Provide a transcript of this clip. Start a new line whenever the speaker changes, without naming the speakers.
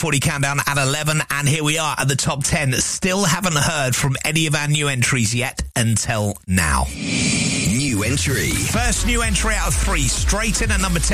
Top 40 Countdown at 11, and here we are at the top 10. Still haven't heard from any of our new entries yet until now.
New entry.
First new entry out of 3, straight in at number 10.